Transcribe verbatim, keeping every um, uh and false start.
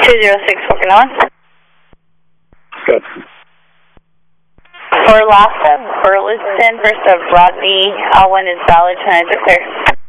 two zero six four one. Good. For Lhasa, Burleson versus Rodney, Alwyn is valid, can I declare?